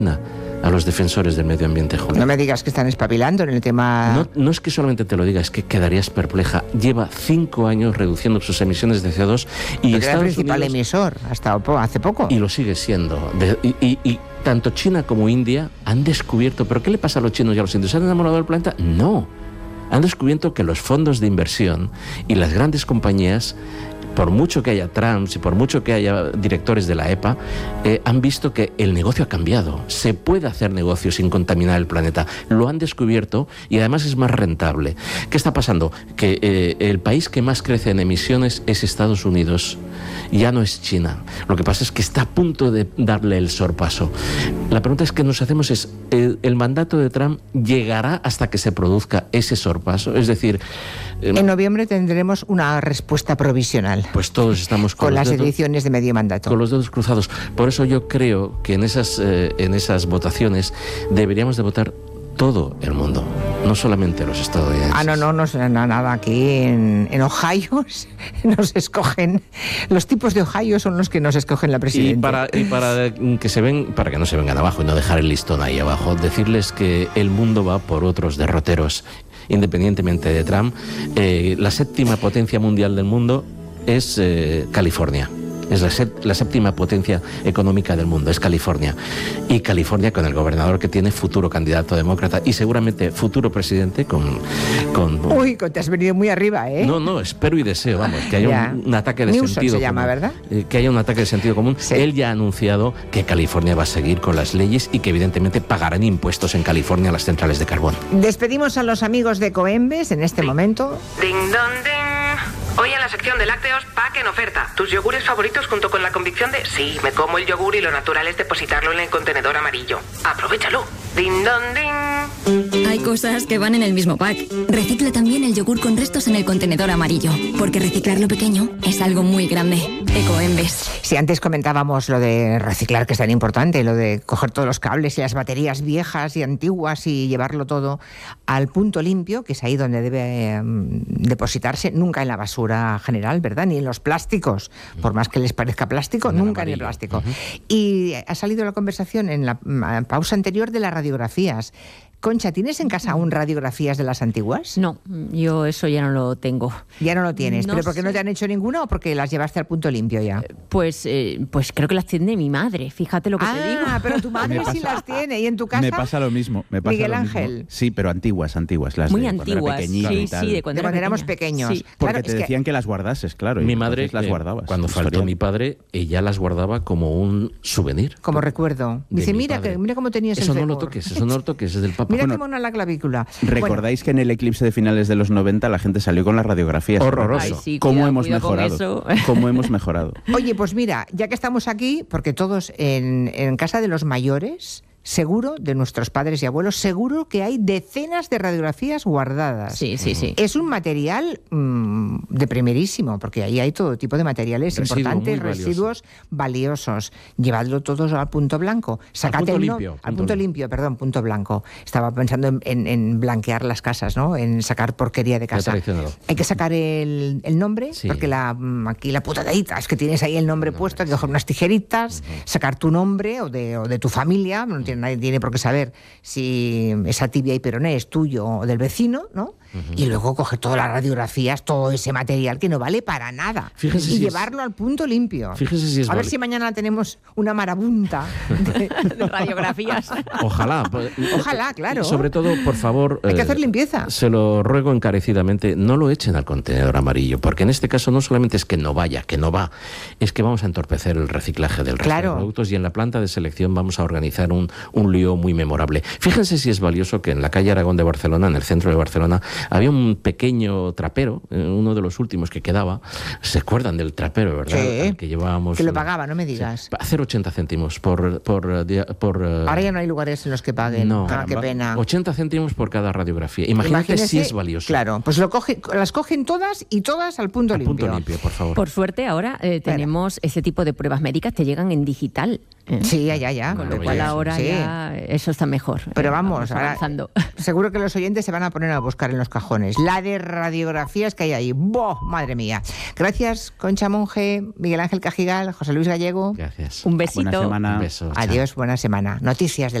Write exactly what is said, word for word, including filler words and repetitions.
a los defensores del medio ambiente, Julia. No me digas que están espabilando en el tema... No, no es que solamente te lo diga, es que quedarías perpleja. Lleva cinco años reduciendo sus emisiones de C O dos y Estados era el principal Unidos, emisor hasta hace poco. Y lo sigue siendo. De, y, y, y tanto China como India han descubierto... ¿Pero qué le pasa a los chinos y a los indios? ¿Se han enamorado del planeta? No. Han descubierto que los fondos de inversión y las grandes compañías, por mucho que haya Trumps y por mucho que haya directores de la E P A, eh, han visto que el negocio ha cambiado. Se puede hacer negocio sin contaminar el planeta. Lo han descubierto y además es más rentable. ¿Qué está pasando? Que eh, el país que más crece en emisiones es Estados Unidos. Ya no es China. Lo que pasa es que está a punto de darle el sorpaso. La pregunta es que nos hacemos es, ¿el, el mandato de Trump llegará hasta que se produzca ese sorpaso? Es decir... Eh, en noviembre tendremos una respuesta provisional. Pues todos estamos con, con las dedos, ediciones de medio mandato. Con los dedos cruzados. Por eso yo creo que en esas, eh, en esas votaciones deberíamos de votar todo el mundo, no solamente los estadounidenses. Ah, no, no, no, no nada. Aquí en, en Ohio nos escogen, los tipos de Ohio son los que nos escogen la presidenta. Y para, y para que se ven, para que no se vengan abajo y no dejar el listón ahí abajo, decirles que el mundo va por otros derroteros. Independientemente de Trump, eh, la séptima potencia mundial del mundo es eh, California. Es la, set, la séptima potencia económica del mundo, es California. Y California, con el gobernador que tiene, futuro candidato demócrata y seguramente futuro presidente con... con Uy, te has venido muy arriba, ¿eh? No, no, espero y deseo, vamos, que haya un, un ataque de Newsom sentido se llama, común. ¿verdad? Eh, que haya un ataque de sentido común. Sí. Él ya ha anunciado que California va a seguir con las leyes y que evidentemente pagarán impuestos en California a las centrales de carbón. Despedimos a los amigos de Coembes en este ding, momento. Ding, don, ding. Hoy en la sección de lácteos, pack en oferta. Tus yogures favoritos junto con la convicción de sí, me como el yogur y lo natural es depositarlo en el contenedor amarillo. Aprovéchalo. Din don din. Hay cosas que van en el mismo pack. Recicla también el yogur con restos en el contenedor amarillo, porque reciclar lo pequeño es algo muy grande. Ecoembes. Si antes comentábamos lo de reciclar, que es tan importante, lo de coger todos los cables y las baterías viejas y antiguas y llevarlo todo al punto limpio, que es ahí donde debe eh, depositarse, nunca en la basura general, ¿verdad? Ni en los plásticos, por más que les parezca plástico, en nunca en el plástico. Uh-huh. Y ha salido la conversación en la pausa anterior de las radiografías. Concha, ¿tienes en casa aún radiografías de las antiguas? No, yo eso ya no lo tengo. Ya no lo tienes, no ¿pero por qué sé. no te han hecho ninguna o porque las llevaste al punto limpio ya? Pues, eh, pues creo que las tiene mi madre, fíjate lo que ah, te digo. Ah, pero tu madre Me sí pasa- las tiene. ¿Y en tu casa? Me pasa lo mismo. Me pasa Miguel lo mismo. Ángel. Sí, pero antiguas, antiguas. Las Muy de cuando era antiguas, pequeñito sí, y tal. sí, de cuando, De cuando era éramos pequeña. pequeños. Sí. Porque Claro, te es que- decían que... las guardases, claro. y Mi madre, entonces las eh, guardabas. cuando Es faltó historia. mi padre, ella las guardaba como un souvenir. Como recuerdo. de Dice, mi mira, padre. que, mira cómo tenías Eso el no lo fémur. toques, eso no lo toques, es del papá. Mira Bueno, qué mona la clavícula. ¿Recordáis que en el eclipse de finales de los noventa la gente salió con las radiografías? Horroroso. Ay, sí, ¿Cómo cuidado, hemos cuidado con mejorado? eso. ¿Cómo hemos mejorado? Bueno, oye, pues mira, ya que estamos aquí, porque todos en, en casa de los mayores, seguro, de nuestros padres y abuelos, seguro que hay decenas de radiografías guardadas. Sí, sí, sí. Es un material mmm, de primerísimo, porque ahí hay todo tipo de materiales Residuo importantes, muy valioso. residuos valiosos. Llevadlo todos al punto blanco. Sácate punto el no- limpio, Al punto punto limpio. limpio, perdón, punto blanco. Estaba pensando en, en- en blanquear las casas, ¿no? En sacar porquería de Ya casa. traicionado. Hay que sacar el, el nombre, Sí. porque la, mm, aquí la putadita es que tienes ahí el nombre No, puesto, hay que sí. coger unas tijeritas, sacar tu nombre o de, o de tu familia, no tiene, nadie tiene por qué saber si esa tibia y peroné es tuyo o del vecino, ¿no? Y luego coger todas las radiografías, todo ese material que no vale para nada. Fíjese y si es- llevarlo al punto limpio. Fíjese si es A ver vali- si mañana tenemos una marabunta. de- De radiografías. Ojalá. pues, Ojalá, claro. Sobre todo, por favor... Hay que eh, hacer limpieza. Se lo ruego encarecidamente, no lo echen al contenedor amarillo, porque en este caso no solamente es que no vaya, que no va, es que vamos a entorpecer el reciclaje del resto Claro. de productos y en la planta de selección vamos a organizar un, un lío muy memorable. Fíjense si es valioso que en la calle Aragón de Barcelona, en el centro de Barcelona, había un pequeño trapero, eh, uno de los últimos que quedaba. ¿Se acuerdan del trapero, verdad? Sí. Al que llevábamos... Que lo pagaba, no me digas. Sí, hacer ochenta céntimos por... por, dia- por eh, Ahora ya no hay lugares en los que paguen. No. Ah, qué Caramba. pena. ochenta céntimos por cada radiografía. Imagínate si Imagínese, es valioso. Claro, pues lo coge, las cogen todas y todas al punto Al limpio. punto limpio, por favor. Por suerte ahora eh, tenemos ese tipo de pruebas médicas que llegan en digital. ¿eh? Sí, ya, ya, ya. Con Una lo cual belleza. ahora Sí. ya eso está mejor. Pero eh, vamos, ahora, avanzando. seguro que los oyentes se van a poner a buscar en los cajones. La de radiografías que hay ahí. ¡Boh! Madre mía. Gracias, Concha Monge, Miguel Ángel Cajigal, José Luis Gallego. Gracias. Un besito. Buena semana. Un beso. Chao. Adiós, buena semana. Noticias de